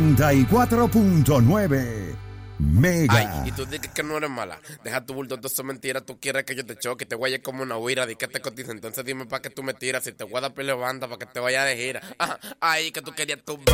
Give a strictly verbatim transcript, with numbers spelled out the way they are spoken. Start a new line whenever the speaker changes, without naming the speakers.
noventa y cuatro punto nueve. Mega.
Ay, y tú dices que no eres mala. Deja tu bulto, entonces mentira. Tú quieres que yo te choque, te guaye como una huira. Di que te cotiza, entonces dime para que tú me tiras. Si te voy a dar pelea banda para que te vaya de gira. Ajá, ay, que tú querías tu